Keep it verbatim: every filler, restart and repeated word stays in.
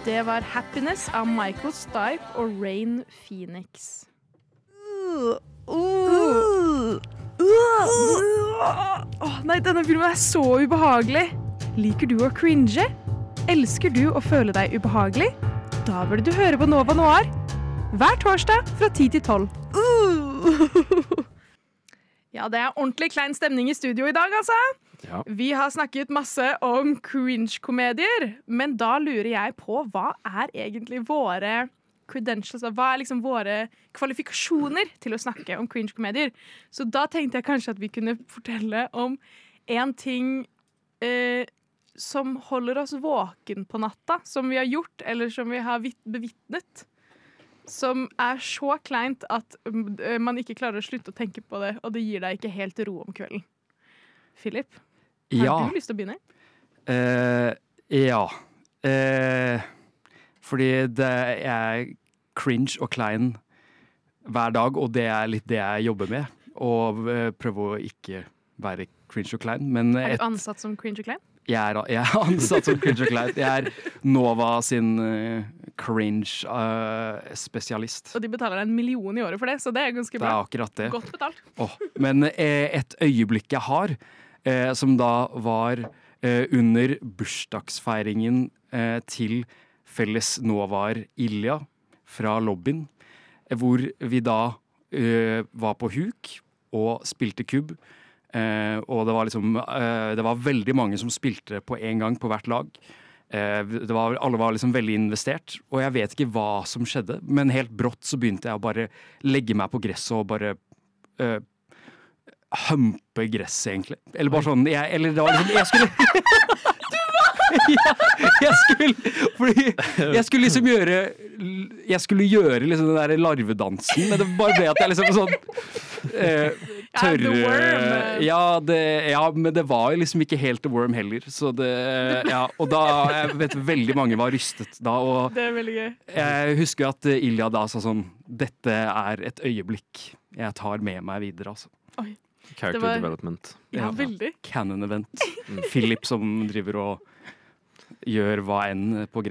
Det var Happiness av Michael Stipe og Rain Phoenix. Uh, uh, uh, oh, nei, denne filmen er så ubehagelig. Liker du å cringe? Elsker du å føle deg ubehagelig? Da burde du høre på Nova Noir. Hver torsdag fra ti til tolv. Uh. Ja, det er ordentlig klein stemning i studio i dag, altså. Ja. Vi har snakket masse om cringe-komedier, men da lurer jeg på, hva er egentlig våre credentials, hva er liksom våre kvalifikasjoner til å snakke om cringe-komedier? Så da tenkte jeg kanskje at vi kunne fortelle om en ting eh, som holder oss våken på natta, som vi har gjort, eller som vi har bevittnet, som er så kleint at man ikke klarer å slutte å tenke på det, og det gir deg ikke helt ro om kvelden. Philip, har ja. du lyst til å begynne? Uh, ja. Uh, fordi det er cringe og klein hver dag, og det er litt det jeg jobber med. Og uh, prøve å ikke være cringe og klein. Men er et, du ansatt som cringe og klein? Jeg er, jeg er ansatt som cringe og klein. Jeg er Nova sin uh, cringe uh, spesialist. Og de betaler en million i året for det, så det er ganske bra. Det er akkurat det. Godt betalt. Oh, men eh, et øyeblikk jeg har, eh, som da var eh, under bursdagsfeiringen eh, til felles Novaer Ilja fra lobbyen, eh, hvor vi da eh, var på huk og spilte kubb. Uh, og det var liksom uh, det var veldig mange som spilte på en gang på hvert lag. Uh, det var, alle var liksom veldig investert, og jeg vet ikke hva som skjedde, men helt brått så begynte jeg å bare legge meg på gresset og bare uh, humpe gresset, egentlig. Eller bare sånn, jeg, eller det var liksom, jeg skulle ja, jeg skulle fordi jeg skulle liksom gjøre jeg skulle gjøre liksom den der larvedansen, men det bare ble at jeg liksom sånn uh, tørre ja, det, ja, men det var jo liksom ikke helt The Worm heller, så det, ja, og da, jeg vet veldig mange var rystet da, og det er veldig gøy. Jeg husker at Ilja da sa sånn, dette er et øyeblikk jeg tar med meg videre, altså. Oi. Character var, development. Ja, ja, veldig. Canon event. Philip som driver og gjør hva enn på gresset.